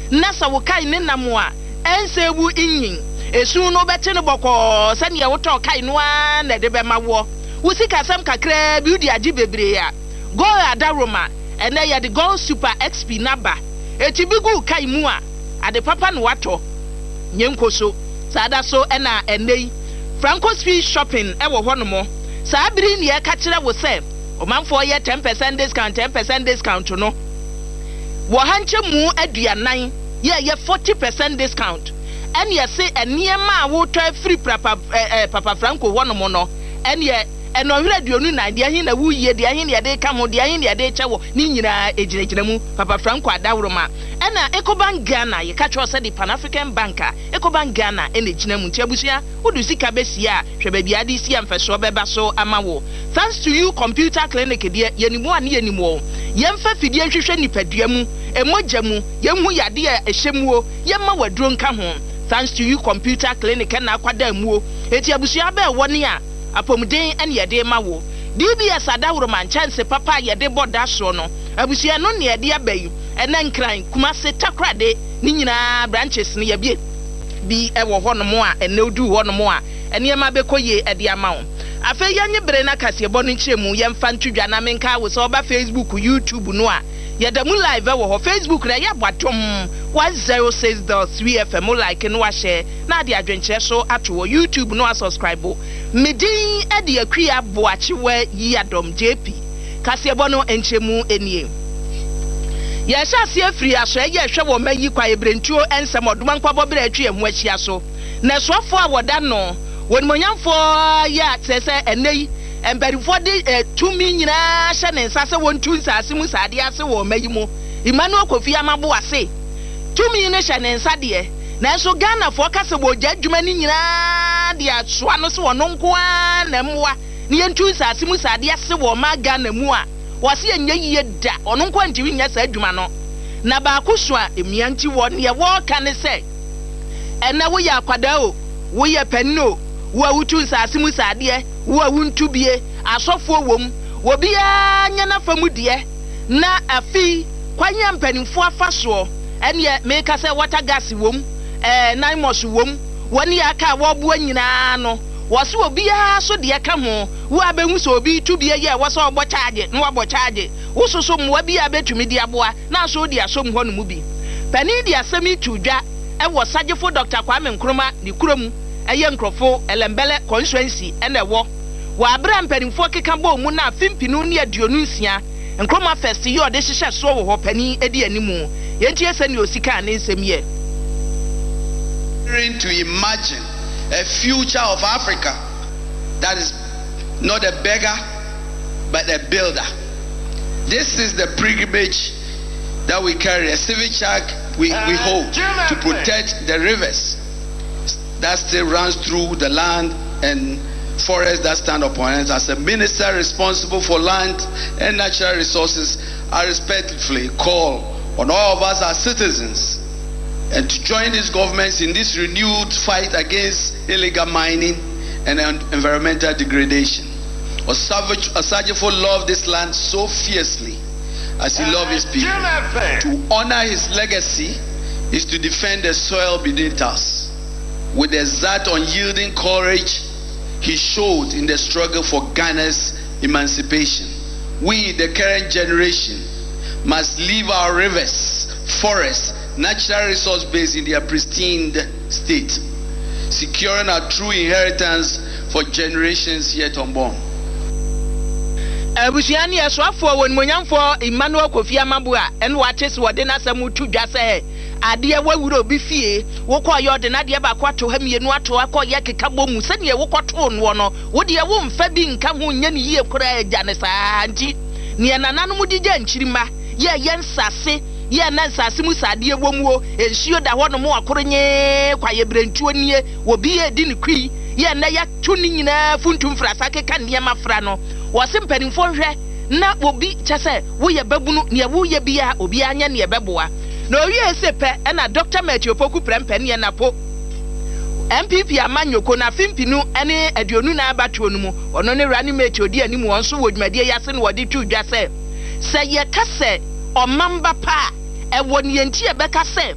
nasa wokai ne namwa ensebu inyin esu no bete no boko se ne woto kai no a na de be mawo wo sika sam kakra bi udi agi bebre ya go adaroma ene ye the gold super xp naba eti bigu kai mu a ade papa no wato nyenkoso sada so ena enei Franco Street shopping ewo ho no mo sa biri ne ye ka kire wo se o manfo ye 10% discount no wo hanche mu aduanan ye 40% discount and ye say eniema wo try free papa Franco ho no mo no and ye eno hira duonu na de ahin na wuye de ahin ye de ka mo de ahin ye de chewo ni nyina ejinejina mu papa Franco adawroma ena Ecobank Ghana ye ka cho se the Pan African Banker Ecobank Ghana ene jina mu ntiabusia wodu sika besia hwe ba bia de si amfeso beba so amawo thanks to you computer clinic de yenimu ane yenimu yemfa fidie hwehwe nipadua mu emoja mu yemhu yade a ehyemuo yemma waduro nka ho thanks to you computer clinic na akwada muo eti abusia ba woni a apomuden ene yede mawo DBS adawroma chance papa yede boda so no abusia no ne yede abayi ene nkran Kumase takrade ni nyina branches ne yebie bi ewo ho no mo a ene odu ho no mo a ene ma bekoye ede amawo afa yanye bere na kasebo no nkyeremu yemfa ntudwa na menka wo so ba Facebook YouTube no a yadamu live ewo ho Facebook na ya bwatom 106.3 FM like no wa share na de adwenkyere so ato YouTube no subscribe medin e de akua boachewe yadom JP kasebo no enchemu enie ya sha se afiri aso ye hwe wo mayi kwa ebrentuo ensem odoma nkwabo bere atwe emu achia so na sofo a woda no wonmonyamfo ya sese enei emberifo de tumi nyina hye ne nsase wontu nsase mu sade ase wo mayi mu Emmanuel Kofi Amabo ase tumi ne hye ne nsade na so Ghana fo kase bo adwuma ni nyina de asoa no se wono nko a na mwa ne yentu nsase mu sade ase wo ma Ghana mu a wase enye yiye da ono nko antiwi nya sa adwuma no na ba akoso a emianti wo ne wo ka ne se ena wo ya akwada o wo ye panno wo awutu nsase mu sade wo awuntu bie asofo wom wo bia nya na famu de na afi kwanya mpanimfo afaso ene me ka se water gas wom naimos wom woni ya ka wo bo nyina no wo se obia so de ka ho wo abehu so obi tu bie ye wo so ogbo charge no wo charge wo soso mo bia betumi de aboa na so de asom ho no mu bi pani de asemi tudwa e wo Sajefo Dr. Kwame Nkrumah ni kurom eye nkrofo elembele constituency ene wo abra mpanimfo keka bo mu na fimpinu ne aduonu nsia Nkrumah first ye ode hihye so wo ho pani edi animu yenti ese ne osika na nsem ye to imagine a future of Africa that is not a beggar but a builder. This is the pilgrimage that we carry, a civic charge we hold to protect the rivers that still runs through the land and forests that stand upon it. As a minister responsible for land and natural resources, I respectfully call on all of us as citizens and to join these governments in this renewed fight against illegal mining and environmental degradation. Osajefo loved this land so fiercely as he loved his people. To honor his legacy is to defend the soil beneath us. With the exact unyielding courage he showed in the struggle for Ghana's emancipation, we, the current generation, must leave our rivers, forests, natural resource base in their pristine state, securing our true inheritance for generations yet unborn. Abusiani aswafo wonmonyamfo Emmanuel Kofi Amabo a en watese wode na samu tudwa se ade wawuro bi fie wokọ yode na de ba kwato ha mienu ato akọ keka bomu se ne wokọto no no wode wo mfa bi nka ho nya ne yie kora agya ne saa nti ne nananum digya nchirima ye nsase ye na nsase mu sade womuo ensuo da ho no mo akoronye kwaye brentuo nie obi ye di ne kwi ye na ya tu ni nyina funtum frasa keka ne mafra no wose mpanimfo hwe na obi chese wo ye babunu ne wo ye bia obi anya ne beboa na owie sepe na Dr. Matthew Poku prempene na po MPP amanyoko na fimpinu ene aduonu na abatuo no mu ono ne rani Matthew odi animu won so wodwumade yase ne wode tudwa se ye kase omamba pa e woni enti e beka se